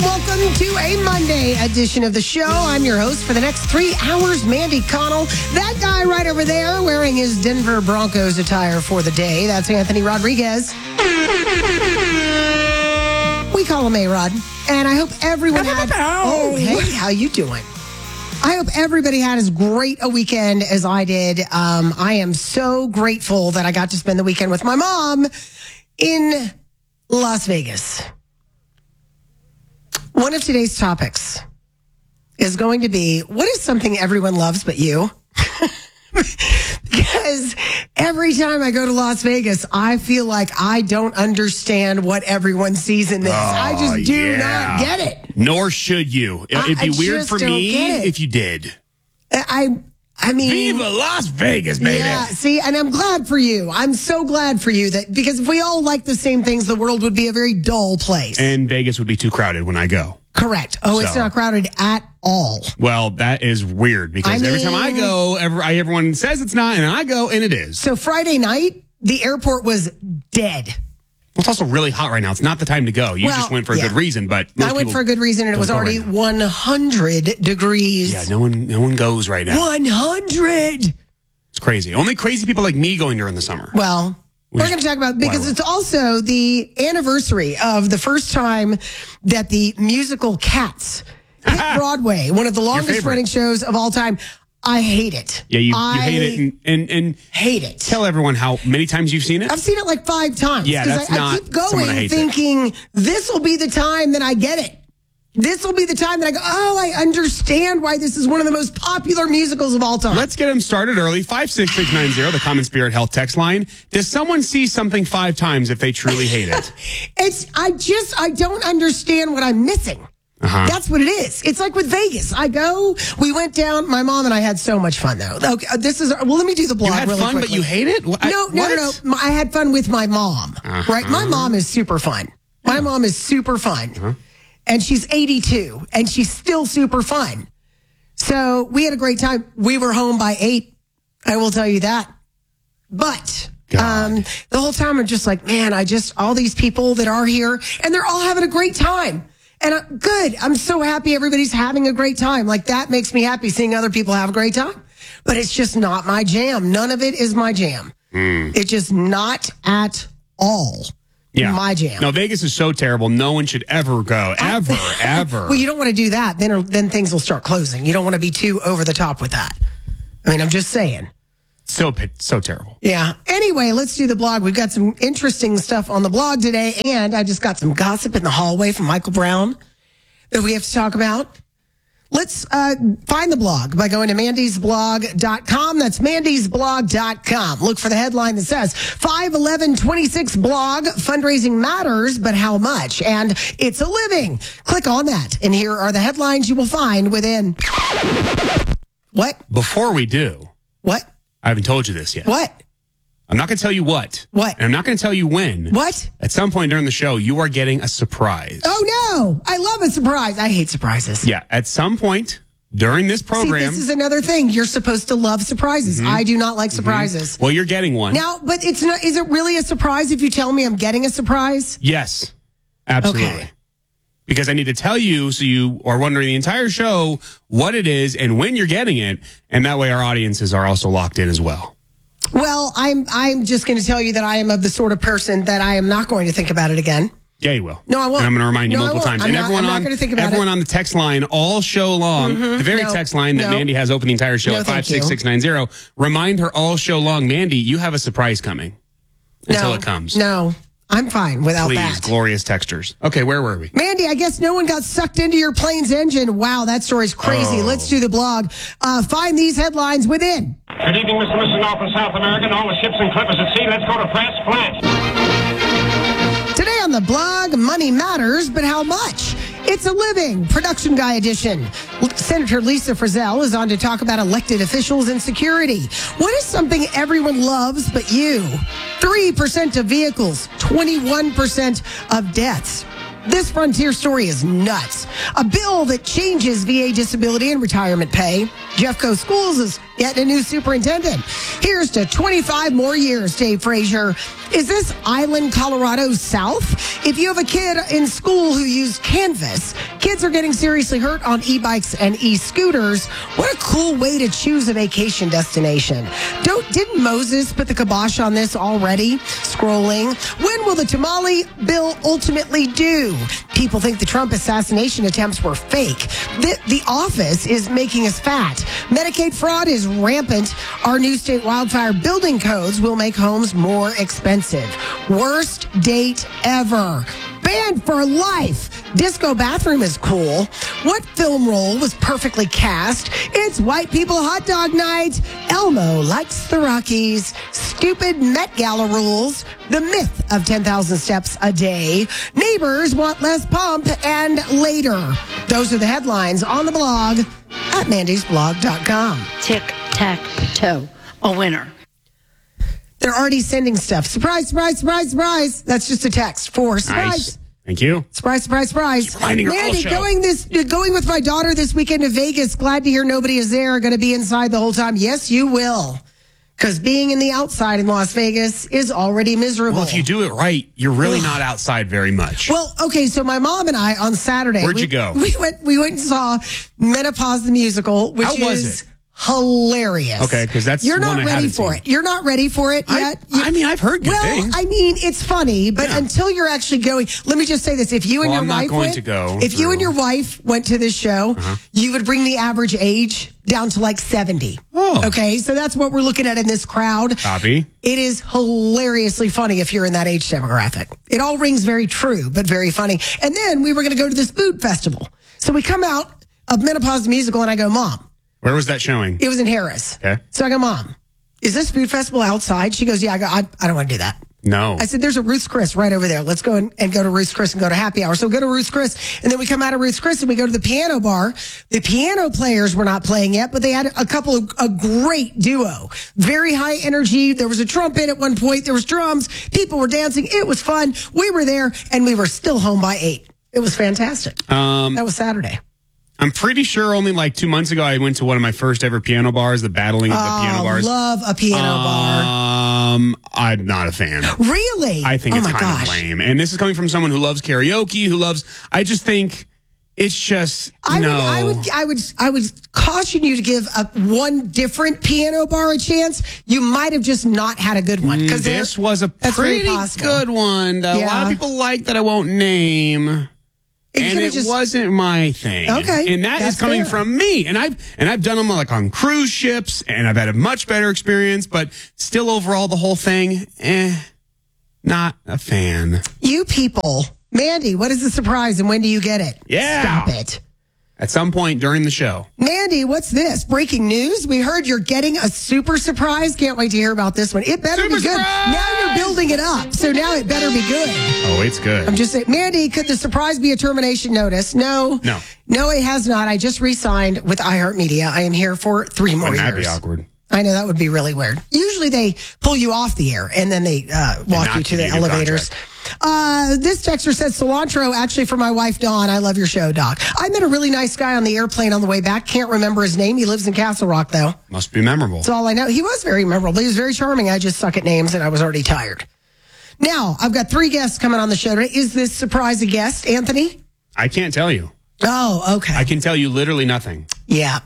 welcome to a Monday edition of the show. I'm your host for the next 3 hours, Mandy Connell. That guy right over there wearing his Denver Broncos attire for the day, that's Anthony Rodriguez. We call him A-Rod. And I hope everyone had... Oh, hey, how you doing? I hope everybody had as great a weekend as I did. I am so grateful that I got to spend the weekend with my mom in Las Vegas. One of today's topics is going to be, what is something everyone loves but you? Because every time I go to Las Vegas, I feel like I don't understand what everyone sees in this. I just do not get it. Nor should you. It'd be weird for me if you did. I mean, Viva Las Vegas, baby. Yeah, see, and I'm glad for you. I'm so glad for you because if we all like the same things, the world would be a very dull place. And Vegas would be too crowded when I go. Correct. Oh, it's not crowded at all. Well, that is weird because every time I go, everyone says it's not, and I go, and it is. So Friday night, the airport was dead. Well, it's also really hot right now. It's not the time to go. You just went for a good reason, but I went for a good reason, and it was already 100 degrees. Yeah, no one goes right now. 100. It's crazy. Only crazy people like me going during the summer. Well, we're going to talk about, because it's also the anniversary of the first time that the musical Cats hit Broadway, one of the longest running shows of all time. I hate it. Yeah, you hate it and hate it. Tell everyone how many times you've seen it. I've seen it like 5 times. Yeah, that's not. I keep going thinking this will be the time that I get it. This will be the time that I go, oh, I understand why this is one of the most popular musicals of all time. Let's get them started early. 56690, the Common Spirit Health text line. Does someone see something 5 times if they truly hate it? I don't understand what I'm missing. That's what it is. It's like with Vegas. We went down, my mom and I had so much fun though. Okay, let me do the blog really quickly. You had fun, but you hate it? No. I had fun with my mom, right? My mom is super fun. My mom is super fun. And she's 82 and she's still super fun. So we had a great time. We were home by 8. I will tell you that. But the whole time I'm just like, man, all these people that are here and they're all having a great time. And good. I'm so happy everybody's having a great time. Like, that makes me happy seeing other people have a great time. But it's just not my jam. None of it is my jam. It's just not at all my jam. No, Vegas is so terrible. No one should ever go. Ever. Well, you don't want to do that. Then things will start closing. You don't want to be too over the top with that. I mean, I'm just saying. So terrible. Yeah. Anyway, let's do the blog. We've got some interesting stuff on the blog today, and I just got some gossip in the hallway from Michael Brown that we have to talk about. Let's find the blog by going to mandysblog.com. That's mandysblog.com. Look for the headline that says 5/11/26 blog, fundraising matters, but how much? And it's a living. Click on that, and here are the headlines you will find within. What? Before we do. What? I haven't told you this yet. What? I'm not going to tell you what. What? And I'm not going to tell you when. What? At some point during the show, you are getting a surprise. Oh, no. I love a surprise. I hate surprises. Yeah. At some point during this program. See, this is another thing. You're supposed to love surprises. I do not like surprises. Well, you're getting one. Now, but it's not. Is it really a surprise if you tell me I'm getting a surprise? Yes. Absolutely. Okay. Because I need to tell you so you are wondering the entire show what it is and when you're getting it. And that way our audiences are also locked in as well. Well, I'm just going to tell you that I am of the sort of person that I am not going to think about it again. Yeah, you will. No, I won't. And I'm going to remind you multiple times. I'm not going to think about everyone on the text line all show long, the very text line that Mandy has open the entire show at 56690, remind her all show long, Mandy, you have a surprise coming until it comes. No. I'm fine without that. Please, glorious textures. Okay, where were we? Mandy, I guess no one got sucked into your plane's engine. Wow, that story's crazy. Let's do the blog. Find these headlines within. Good evening, Mr. and Mrs. North and South America, and all the ships and clippers at sea. Let's go to press flash. Today on the blog, money matters, but how much? It's a living. Production Guy edition. Senator Lisa Frizzell is on to talk about elected officials and security. What is something everyone loves but you? 3% of vehicles, 21% of deaths. This Frontier story is nuts. A bill that changes VA disability and retirement pay. Jeffco Schools is getting a new superintendent. Here's to 25 more years, Dave Frazier. Is this Island, Colorado South? If you have a kid in school who used Canvas, kids are getting seriously hurt on e-bikes and e-scooters. What a cool way to choose a vacation destination. Didn't Moses put the kibosh on this already? Scrolling. When will the tamale bill ultimately do? People think the Trump assassination attempts were fake. The office is making us fat. Medicaid fraud is rampant. Our new state wildfire building codes will make homes more expensive. Worst date ever. Banned for life. Disco bathroom is cool. What film role was perfectly cast? It's white people hot dog night. Elmo likes the Rockies. Stupid Met Gala rules. The myth of 10,000 steps a day. Neighbors want less pump and later. Those are the headlines on the blog at mandysblog.com. Tic-tac-toe. A winner. They're already sending stuff. Surprise, surprise, surprise, surprise. That's just a text for surprise. Nice. Thank you. Surprise, surprise, surprise. Mandy, going with my daughter this weekend to Vegas. Glad to hear nobody is there. Going to be inside the whole time. Yes, you will. Because being in the outside in Las Vegas is already miserable. Well, if you do it right, you're really not outside very much. Well, okay, so my mom and I on Saturday. Where'd you go? We went and saw Menopause the Musical, which is hilarious. Okay, because that's You're not one I ready haven't for seen. it. You're not ready for it yet. I mean, I've heard good things. I mean, it's funny, but until you're actually going, let me just say this: if you and your I'm not wife going went, to go if you and your wife went to this show, you would bring the average age down to like 70. Oh. Okay, so that's what we're looking at in this crowd. Copy. It is hilariously funny if you're in that age demographic. It all rings very true, but very funny. And then we were going to go to this food festival. So we come out of Menopause the Musical, and I go, Mom. Where was that showing? It was in Harris. Okay. So I go, Mom, is this food festival outside? She goes, yeah. I go, I don't want to do that. No. I said, there's a Ruth's Chris right over there. Let's go and go to Ruth's Chris and go to happy hour. So we go to Ruth's Chris, and then we come out of Ruth's Chris and we go to the piano bar. The piano players were not playing yet, but they had a great duo. Very high energy. There was a trumpet at one point. There was drums. People were dancing. It was fun. We were there, and we were still home by 8. It was fantastic. That was Saturday. I'm pretty sure only like 2 months ago I went to one of my first ever piano bars, the Battling of the Piano Bars. Love a piano bar. I'm not a fan. Really? I think it's kind of lame. And this is coming from someone who loves karaoke, I just think it's just I would caution you to give one different piano bar a chance. You might have just not had a good one. Because this was a pretty good one that a lot of people like that I won't name. And it wasn't my thing. Okay. And that is coming from me. And I've done them like on cruise ships, and I've had a much better experience, but still overall the whole thing, not a fan. You people. Mandy, what is the surprise and when do you get it? Yeah. Stop it. At some point during the show. Mandy, what's this? Breaking news? We heard you're getting a super surprise. Can't wait to hear about this one. It better be good. Surprise! Now you're building it up, so now it better be good. Oh, it's good. I'm just saying, Mandy, could the surprise be a termination notice? No. No, it has not. I just re-signed with iHeartMedia. I am here for 3 more years. That'd be awkward. I know that would be really weird. Usually they pull you off the air and then they walk you to the elevators. This texter says cilantro, actually for my wife, Dawn. I love your show, Doc. I met a really nice guy on the airplane on the way back. Can't remember his name. He lives in Castle Rock, though. Must be memorable. That's all I know. He was very memorable. He was very charming. I just suck at names and I was already tired. Now, I've got 3 guests coming on the show today. Is this surprise a guest, Anthony? I can't tell you. Oh, okay. I can tell you literally nothing. Yeah.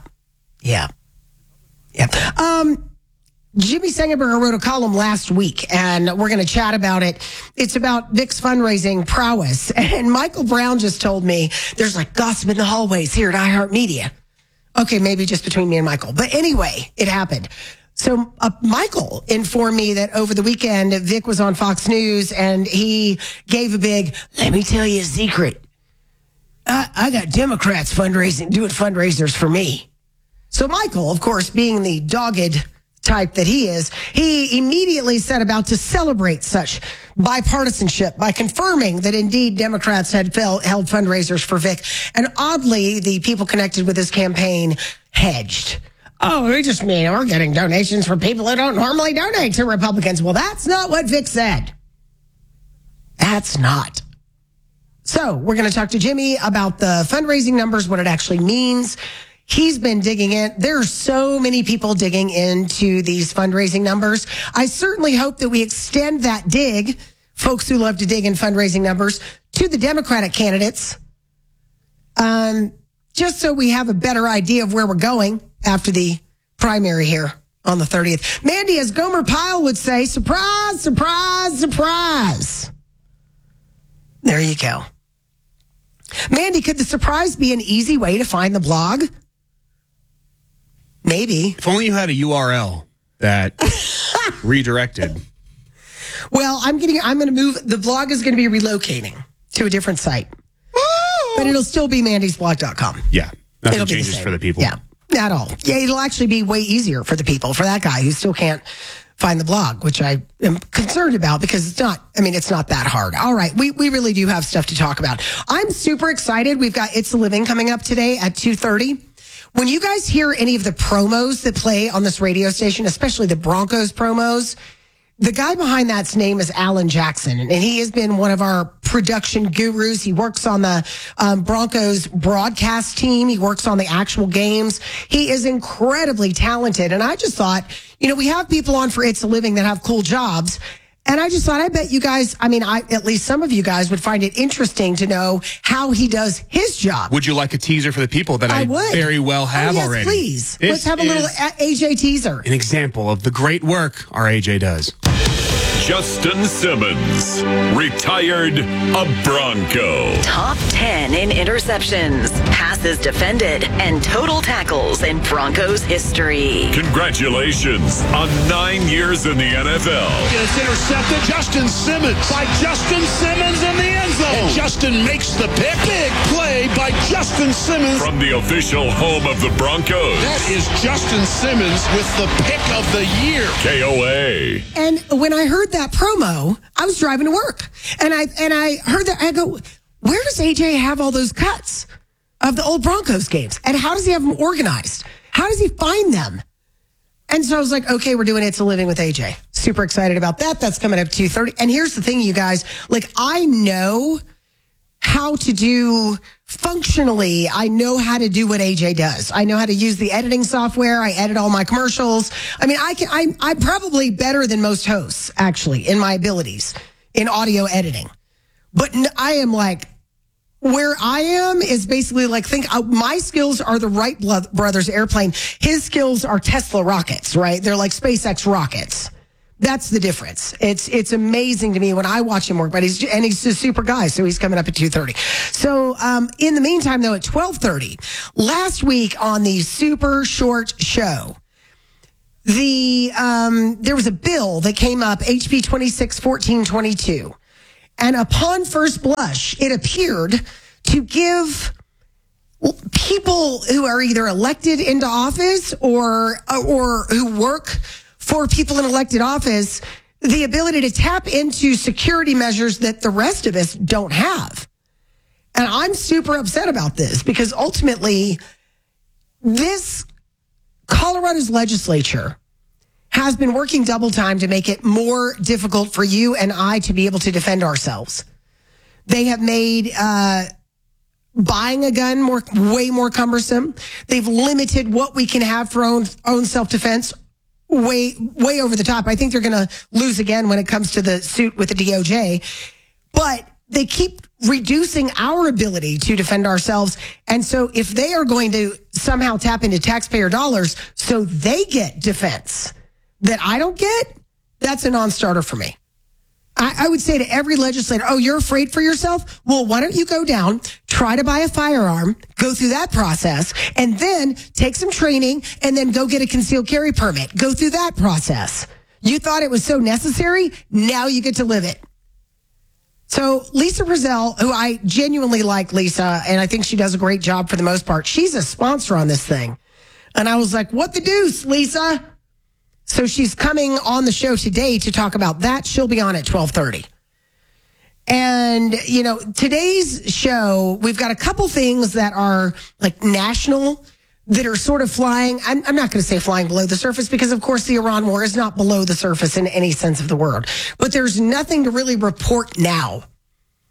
Jimmy Sengenberger wrote a column last week, and we're going to chat about it. It's about Vic's fundraising prowess. And Michael Brown just told me there's like gossip in the hallways here at iHeartMedia. Okay, maybe just between me and Michael. But anyway, it happened. So Michael informed me that over the weekend, Vic was on Fox News, and he gave a big, let me tell you a secret. I got Democrats doing fundraisers for me. So Michael, of course, being the dogged type that he is, he immediately set about to celebrate such bipartisanship by confirming that indeed Democrats had held fundraisers for Vic. And oddly, the people connected with his campaign hedged. Oh, we just mean we're getting donations from people who don't normally donate to Republicans. Well, that's not what Vic said. That's not. So we're going to talk to Jimmy about the fundraising numbers, what it actually means. He's been digging in. There are so many people digging into these fundraising numbers. I certainly hope that we extend that dig, folks who love to dig in fundraising numbers, to the Democratic candidates, just so we have a better idea of where we're going after the primary here on the 30th. Mandy, as Gomer Pyle would say, surprise, surprise, surprise. There you go. Mandy, could the surprise be an easy way to find the blog? Maybe. If only you had a URL that redirected. Well, I'm going to move. The blog is going to be relocating to a different site. But it'll still be mandysblog.com. Yeah. Nothing changes for the people. Yeah. Not at all. Yeah, it'll actually be way easier for the people, for that guy who still can't find the blog, which I am concerned about because it's not that hard. All right. We really do have stuff to talk about. I'm super excited. We've got It's a Living coming up today at 2:30. When you guys hear any of the promos that play on this radio station, especially the Broncos promos, the guy behind that's name is Alan Jackson, and he has been one of our production gurus. He works on the Broncos broadcast team. He works on the actual games. He is incredibly talented, and I just thought, we have people on for It's a Living that have cool jobs. And I just thought, I bet you guys, at least some of you guys would find it interesting to know how he does his job. Would you like a teaser for the people that I would very well have yes, already? Please. Let's have a little AJ teaser. An example of the great work our AJ does. Justin Simmons, retired a Bronco. Top 10 in interceptions, passes defended, and total tackles in Broncos history. Congratulations on 9 years in the NFL. It's intercepted. Justin Simmons by Justin Simmons in the end zone. And Justin makes the pick. Big play by Justin Simmons. From the official home of the Broncos. That is Justin Simmons with the pick of the year. KOA. And when I heard that promo, I was driving to work, and I heard that. I go, where does AJ have all those cuts of the old Broncos games, and how does he have them organized? How does he find them? And so I was like, okay, we're doing It's a Living with AJ. Super excited about that. That's coming up 2:30. And here's the thing, you guys, I know how to do functionally. I know how to do what AJ does. I know how to use the editing software. I edit all my commercials. I'm probably better than most hosts, actually, in my abilities in audio editing. But I am where I am is basically my skills are the Wright brothers airplane. His skills are Tesla rockets, right? They're like SpaceX rockets. That's the difference. It's amazing to me when I watch him work, but he's a super guy, so he's coming up at 2:30. So in the meantime, though, at 12:30, last week on the Super Short Show, there was a bill that came up, HB 261422, and upon first blush, it appeared to give people who are either elected into office or who work for people in elected office the ability to tap into security measures that the rest of us don't have. And I'm super upset about this because ultimately this Colorado's legislature has been working double time to make it more difficult for you and I to be able to defend ourselves. They have made buying a gun way more cumbersome. They've limited what we can have for own self-defense way over the top. I think they're going to lose again when it comes to the suit with the DOJ. But they keep reducing our ability to defend ourselves. And so if they are going to somehow tap into taxpayer dollars so they get defense that I don't get, that's a non-starter for me. I would say to every legislator, oh, you're afraid for yourself? Well, why don't you go down, try to buy a firearm, go through that process, and then take some training, and then go get a concealed carry permit. Go through that process. You thought it was so necessary? Now you get to live it. So Lisa Brazel, who I genuinely like Lisa, and I think she does a great job for the most part, she's a sponsor on this thing. And I was like, what the deuce, Lisa? So she's coming on the show today to talk about that. She'll be on at 12:30. And, today's show, we've got a couple things that are national that are sort of flying. I'm not going to say flying below the surface because, of course, the Iran war is not below the surface in any sense of the word. But there's nothing to really report now.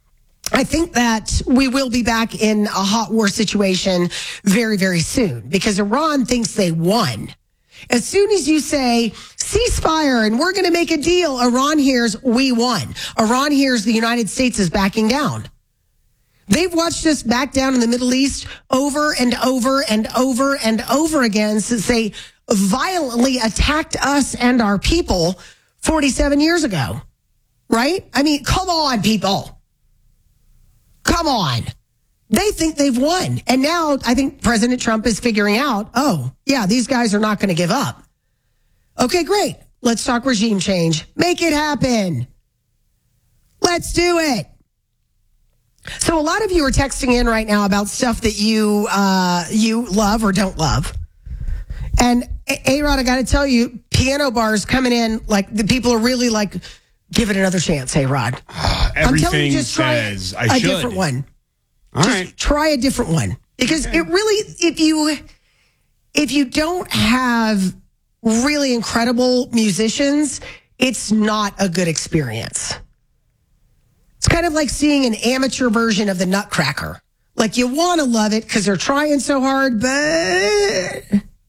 I think that we will be back in a hot war situation very, very soon because Iran thinks they won. As soon as you say ceasefire and we're going to make a deal, Iran hears we won. Iran hears the United States is backing down. They've watched us back down in the Middle East over and over and over and over again since they violently attacked us and our people 47 years ago. Right? I mean, come on, people. Come on. They think they've won. And now I think President Trump is figuring out, oh, yeah, these guys are not going to give up. Okay, great. Let's talk regime change. Make it happen. Let's do it. So a lot of you are texting in right now about stuff that you love or don't love. And A-Rod, I got to tell you, piano bars coming in, like the people are really like, give it another chance, A-Rod. I'm telling you, just try a different one. All just right. try a different one. Because it really, if you don't have really incredible musicians, it's not a good experience. It's kind of like seeing an amateur version of the Nutcracker. Like you want to love it because they're trying so hard, but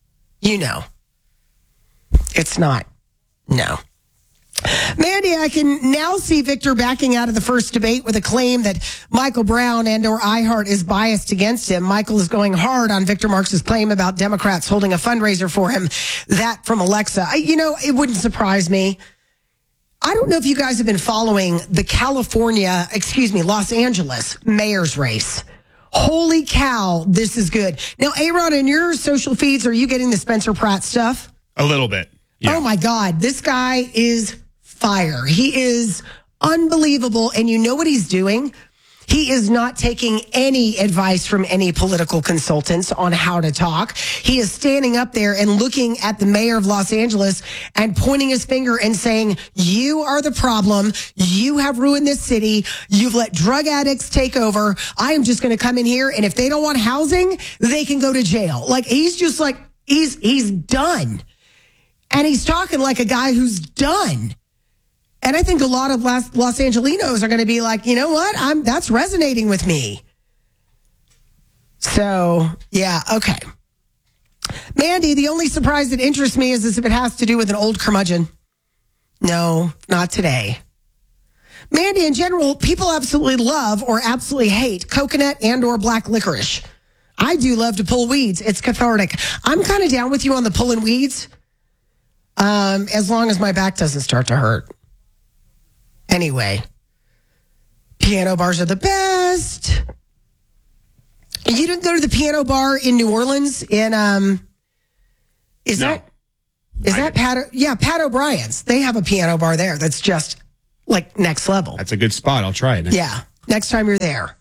it's not. No. Mandy, I can now see Victor backing out of the first debate with a claim that Michael Brown and or iHeart is biased against him. Michael is going hard on Victor Marx's claim about Democrats holding a fundraiser for him. That from Alexa. It wouldn't surprise me. I don't know if you guys have been following the Los Angeles mayor's race. Holy cow, this is good. Now, A-Rod, in your social feeds, are you getting the Spencer Pratt stuff? A little bit. Yeah. Oh my God, this guy is fire. He is unbelievable. And you know what he's doing? He is not taking any advice from any political consultants on how to talk. He is standing up there and looking at the mayor of Los Angeles and pointing his finger and saying, you are the problem. You have ruined this city. You've let drug addicts take over. I am just going to come in here. And if they don't want housing, they can go to jail. Like he's just like, he's done. And he's talking like a guy who's done. And I think a lot of Los Angelinos are going to be like, you know what? That's resonating with me. So, yeah, okay. Mandy, the only surprise that interests me is if it has to do with an old curmudgeon. No, not today. Mandy, in general, people absolutely love or absolutely hate coconut and or black licorice. I do love to pull weeds. It's cathartic. I'm kind of down with you on the pulling weeds. As long as my back doesn't start to hurt. Anyway, piano bars are the best. You didn't go to the piano bar in New Orleans is that Pat? Yeah, Pat O'Brien's. They have a piano bar there that's just like next level. That's a good spot. I'll try it. Yeah, next time you're there.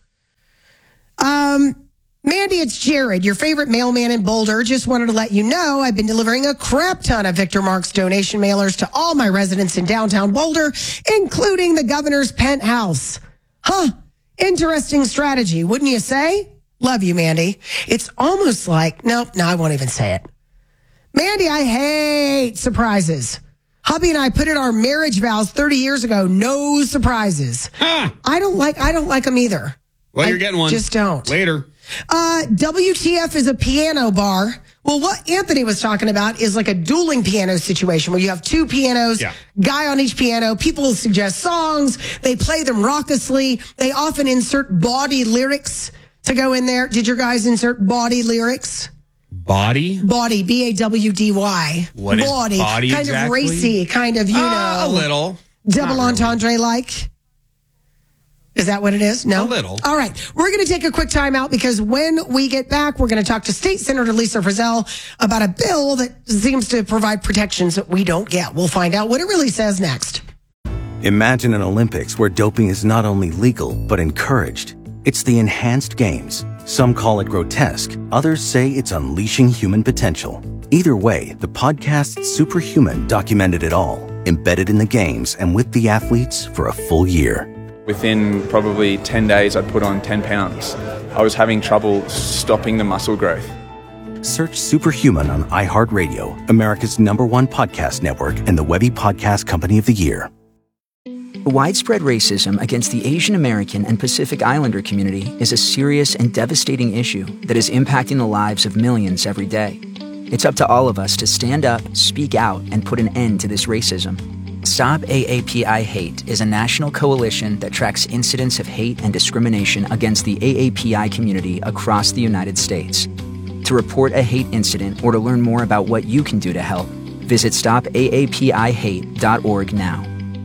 Mandy, it's Jared, your favorite mailman in Boulder. Just wanted to let you know I've been delivering a crap ton of Victor Marx donation mailers to all my residents in downtown Boulder, including the governor's penthouse. Huh. Interesting strategy, wouldn't you say? Love you, Mandy. It's almost like, no, I won't even say it. Mandy, I hate surprises. Hubby and I put in our marriage vows 30 years ago. No surprises. Ah. I don't like them either. Well, you're getting one. Just don't. Later. WTF is a piano bar. Well, what Anthony was talking about is like a dueling piano situation where you have two pianos, guy on each piano. People suggest songs. They play them raucously. They often insert bawdy lyrics to go in there. Did your guys insert bawdy lyrics? Bawdy? Bawdy, B-A-W-D-Y. What is bawdy kind exactly? Of racy, kind of, a little. Double entendre-like. Is that what it is? No? A little. All right. We're going to take a quick time out because when we get back, we're going to talk to State Senator Lisa Frizzell about a bill that seems to provide protections that we don't get. We'll find out what it really says next. Imagine an Olympics where doping is not only legal, but encouraged. It's the enhanced games. Some call it grotesque. Others say it's unleashing human potential. Either way, the podcast Superhuman documented it all, embedded in the games and with the athletes for a full year. Within probably 10 days, I'd put on 10 pounds. I was having trouble stopping the muscle growth. Search Superhuman on iHeartRadio, America's #1 podcast network and the Webby Podcast Company of the Year. Widespread racism against the Asian American and Pacific Islander community is a serious and devastating issue that is impacting the lives of millions every day. It's up to all of us to stand up, speak out, and put an end to this racism. Stop AAPI Hate is a national coalition that tracks incidents of hate and discrimination against the AAPI community across the United States. To report a hate incident or to learn more about what you can do to help, visit stopaapihate.org now.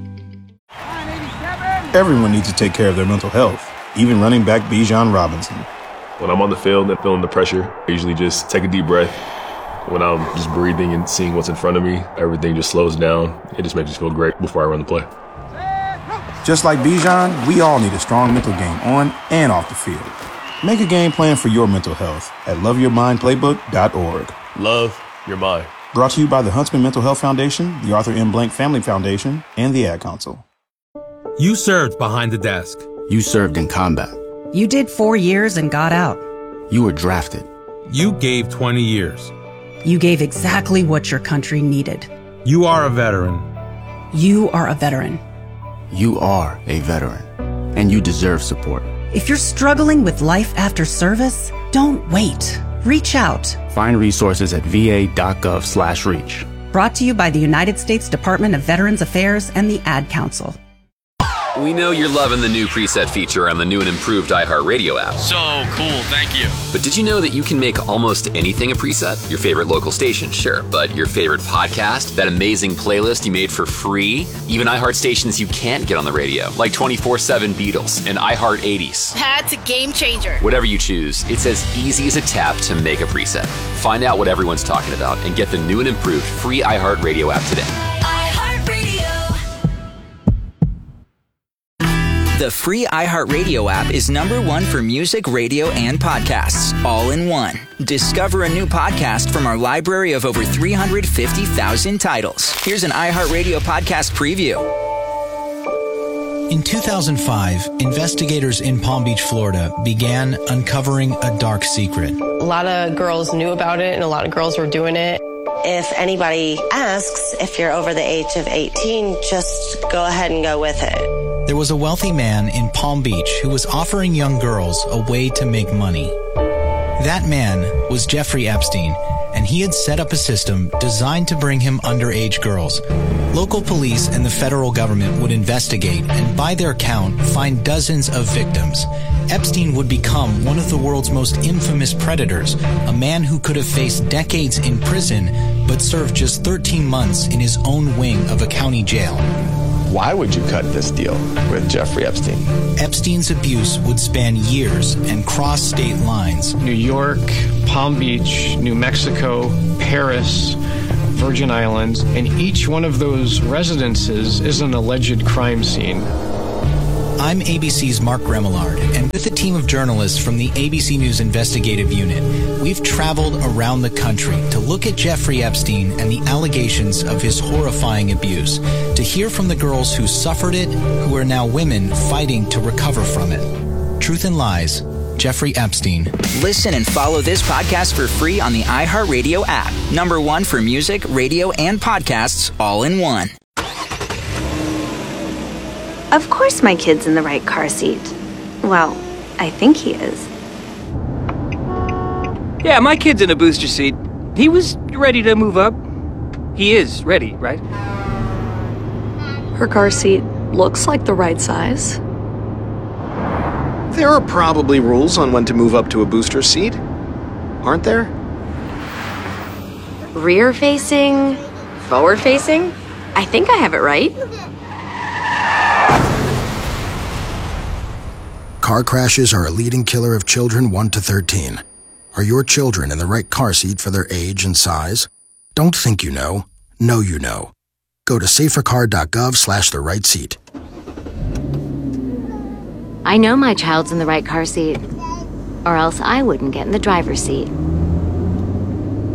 Everyone needs to take care of their mental health, even running back Bijan Robinson. When I'm on the field and feeling the pressure, I usually just take a deep breath. When I'm just breathing and seeing what's in front of me, everything just slows down. It just makes me feel great before I run the play. Just like Bijan, we all need a strong mental game on and off the field. Make a game plan for your mental health at loveyourmindplaybook.org. Love your mind. Brought to you by the Huntsman Mental Health Foundation, the Arthur M. Blank Family Foundation, and the Ad Council. You served behind the desk. You served in combat. You did 4 years and got out. You were drafted. You gave 20 years. You gave exactly what your country needed. You are a veteran. You are a veteran. You are a veteran, and you deserve support. If you're struggling with life after service, don't wait. Reach out. Find resources at va.gov/reach. Brought to you by the United States Department of Veterans Affairs and the Ad Council. We know you're loving the new preset feature on the new and improved iHeartRadio app. So cool, thank you. But did you know that you can make almost anything a preset? Your favorite local station, sure, but your favorite podcast, that amazing playlist you made for free, even iHeart stations you can't get on the radio, like 24/7 Beatles and iHeart 80s. That's a game changer. Whatever you choose, it's as easy as a tap to make a preset. Find out what everyone's talking about and get the new and improved free iHeartRadio app today. The free iHeartRadio app is #1 for music, radio, and podcasts, all in one. Discover a new podcast from our library of over 350,000 titles. Here's an iHeartRadio podcast preview. In 2005, investigators in Palm Beach, Florida, began uncovering a dark secret. A lot of girls knew about it, and a lot of girls were doing it. If anybody asks if you're over the age of 18, just go ahead and go with it. There was a wealthy man in Palm Beach who was offering young girls a way to make money. That man was Jeffrey Epstein, and he had set up a system designed to bring him underage girls. Local police and the federal government would investigate and, by their count, find dozens of victims. Epstein would become one of the world's most infamous predators, a man who could have faced decades in prison but served just 13 months in his own wing of a county jail. Why would you cut this deal with Jeffrey Epstein? Epstein's abuse would span years and cross state lines. New York, Palm Beach, New Mexico, Paris, Virgin Islands, and each one of those residences is an alleged crime scene. I'm ABC's Mark Remillard, and with a team of journalists from the ABC News Investigative Unit, we've traveled around the country to look at Jeffrey Epstein and the allegations of his horrifying abuse, to hear from the girls who suffered it, who are now women fighting to recover from it. Truth and Lies, Jeffrey Epstein. Listen and follow this podcast for free on the iHeartRadio app. #1 for music, radio, and podcasts, all in one. Of course my kid's in the right car seat. Well, I think he is. Yeah, my kid's in a booster seat. He was ready to move up. He is ready, right? Her car seat looks like the right size. There are probably rules on when to move up to a booster seat, aren't there? Rear facing, forward facing. I think I have it right. Car crashes are a leading killer of children 1 to 13. Are your children in the right car seat for their age and size? Don't think you know. Know you know. Go to safercar.gov/the-right-seat. I know my child's in the right car seat, or else I wouldn't get in the driver's seat.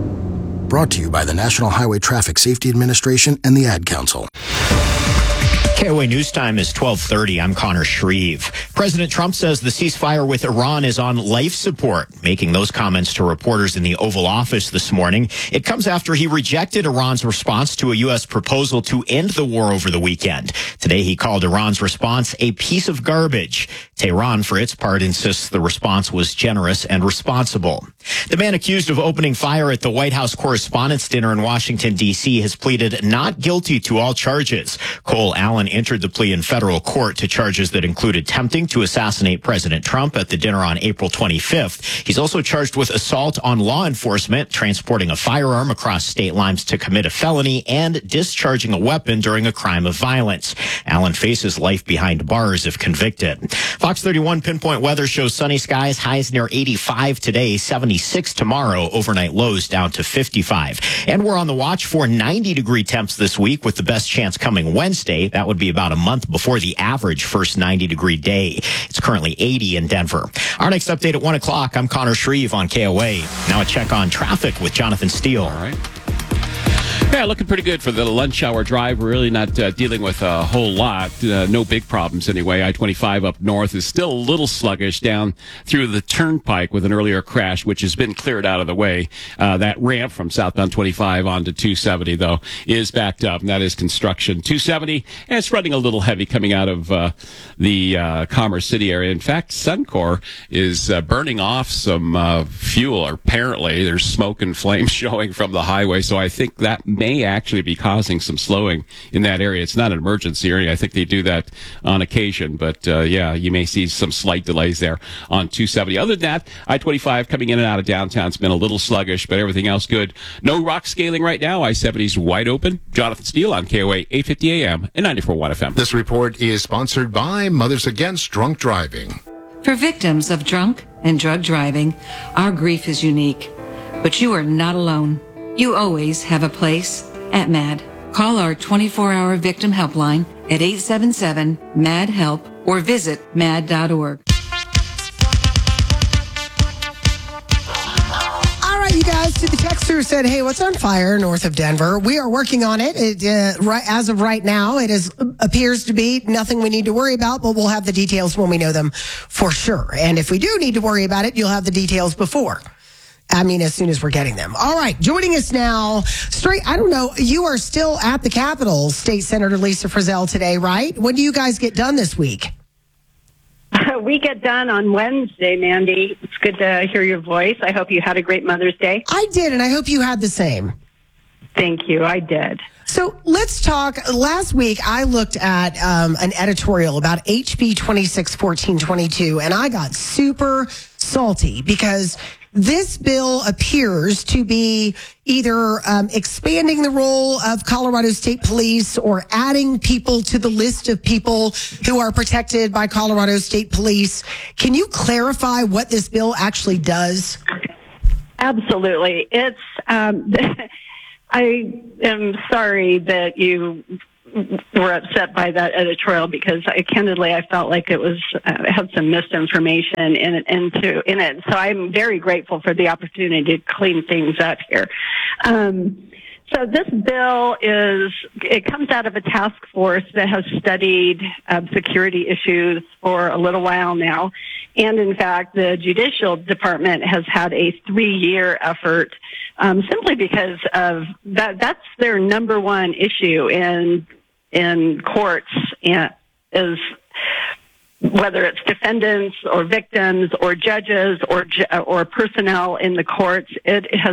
Brought to you by the National Highway Traffic Safety Administration and the Ad Council. KOA News Time is 12:30. I'm Connor Shreve. President Trump says the ceasefire with Iran is on life support, making those comments to reporters in the Oval Office this morning. It comes after he rejected Iran's response to a U.S. proposal to end the war over the weekend. Today, he called Iran's response a piece of garbage. Tehran, for its part, insists the response was generous and responsible. The man accused of opening fire at the White House Correspondents' Dinner in Washington, D.C. has pleaded not guilty to all charges. Cole Allen entered the plea in federal court to charges that include attempting to assassinate President Trump at the dinner on April 25th. He's also charged with assault on law enforcement, transporting a firearm across state lines to commit a felony, and discharging a weapon during a crime of violence. Allen faces life behind bars if convicted. Fox 31 pinpoint weather shows sunny skies, highs near 85 today, 76 tomorrow, overnight lows down to 55. And we're on the watch for 90-degree temps this week, with the best chance coming Wednesday. That would be about a month before the average first 90-degree day. It's currently 80 in Denver. Our next update at 1 o'clock. I'm Connor Shreve on KOA. Now a check on traffic with Jonathan Steele. All right. Yeah, looking pretty good for the lunch hour drive. We're really not dealing with a whole lot. No big problems anyway. I-25 up north is still a little sluggish down through the turnpike with an earlier crash, which has been cleared out of the way. That ramp from southbound 25 onto 270, though, is backed up, and that is construction. 270, and it's running a little heavy coming out of the Commerce City area. In fact, Suncor is burning off some fuel. Apparently, there's smoke and flames showing from the highway, so I think that may actually be causing some slowing in that area. It's not an emergency area. I think they do that on occasion, but yeah, you may see some slight delays there on 270. Other than that, I-25 coming in and out of downtown, it's been a little sluggish, but everything else good. No rock scaling right now. I-70's wide open. Jonathan Steele on KOA 850 AM and 94.1 FM. This report is sponsored by Mothers Against Drunk Driving. For victims of drunk and drug driving, our grief is unique, but you are not alone. You always have a place at MAD. Call our 24-hour victim helpline at 877-MAD-HELP or visit mad.org. All right, you guys, to the texter who said, hey, what's on fire north of Denver? We are working on it. As of right now, it appears to be nothing we need to worry about, but we'll have the details when we know them for sure. And if we do need to worry about it, you'll have the details before. As soon as we're getting them. All right, joining us now, you are still at the Capitol, State Senator Lisa Frizzell today, right? When do you guys get done this week? We get done on Wednesday, Mandy. It's good to hear your voice. I hope you had a great Mother's Day. I did, and I hope you had the same. Thank you, I did. So let's talk. Last week, I looked at an editorial about HB 261422, and I got super salty because this bill appears to be either expanding the role of Colorado State Police or adding people to the list of people who are protected by Colorado State Police. Can you clarify what this bill actually does? Absolutely. It's I am sorry that you were upset by that editorial because candidly I felt like it was had some misinformation in it. So I'm very grateful for the opportunity to clean things up here. So this bill comes out of a task force that has studied security issues for a little while now. And in fact, the Judicial Department has had a 3-year effort simply because of that's their number one issue in courts, is whether it's defendants or victims or judges or personnel in the courts. It has